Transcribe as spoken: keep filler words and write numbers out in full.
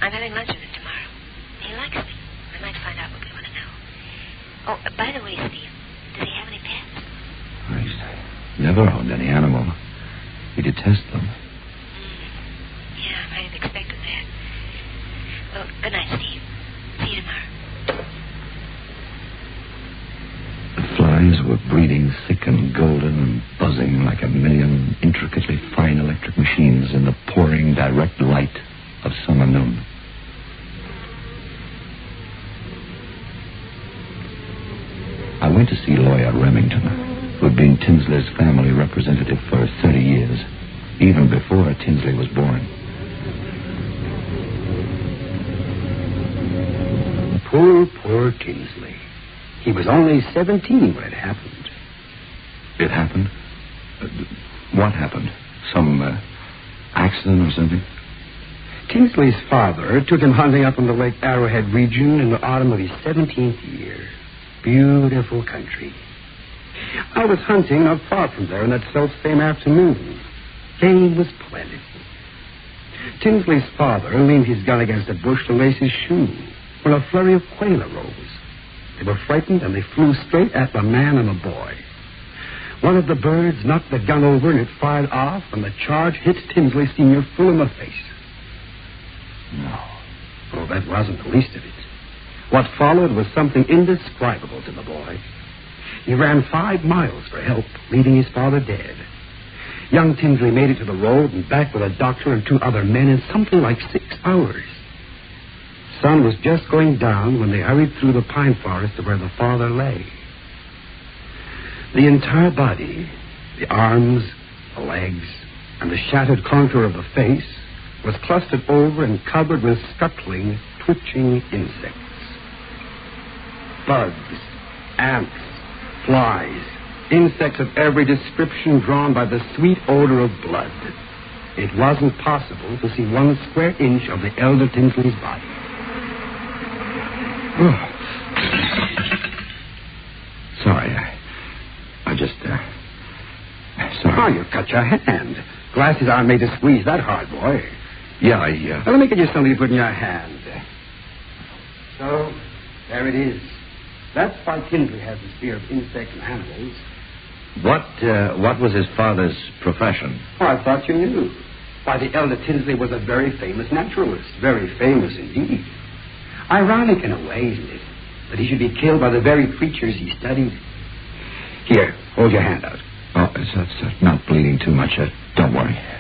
I'm having lunch with him tomorrow. He likes me. I might find out what we want to know. Oh, uh, by the way, Steve, does he have any pets? He's never owned any animal. He detests them. Mm. Yeah, I might have expected that. Well, good night, Steve. See you tomorrow. The flies were breeding thick and golden and buzzing like a million intricately fine electric machines in the pouring direct light of summer noon. I went to see Lawyer Remington, who had been Tinsley's family representative for thirty years, even before Tinsley was born. Poor, poor Tinsley. He was only seventeen when it happened. It happened? Uh, what happened? Some uh, accident or something? Tinsley's father took him hunting up in the Lake Arrowhead region in the autumn of his seventeenth year. Beautiful country. I was hunting not far from there on that self-same afternoon. Game was plentiful. Tinsley's father leaned his gun against a bush to lace his shoe when a flurry of quail arose. They were frightened and they flew straight at the man and the boy. One of the birds knocked the gun over and it fired off, and the charge hit Tinsley Senior full in the face. No. Oh, that wasn't the least of it. What followed was something indescribable to the boy. He ran five miles for help, leaving his father dead. Young Tinsley made it to the road and back with a doctor and two other men in something like six hours. Sun was just going down when they hurried through the pine forest to where the father lay. The entire body, the arms, the legs, and the shattered contour of the face was clustered over and covered with scuttling, twitching insects. Bugs, ants, flies, insects of every description drawn by the sweet odor of blood. It wasn't possible to see one square inch of the elder Tinsley's body. Oh. Sorry, I, I just, uh, sorry. Oh, you cut your hand. Glasses aren't made to squeeze that hard, boy. Yeah, I, uh... Now, let me get you something to put in your hand. So, there it is. That's why Tinsley has this fear of insects and animals. What, uh, what was his father's profession? Oh, I thought you knew. Why, the elder Tinsley was a very famous naturalist. Very famous indeed. Ironic in a way, isn't it? That he should be killed by the very creatures he studied. Here, hold your hand out. Oh, it's, it's, it's not bleeding too much. Uh, don't worry.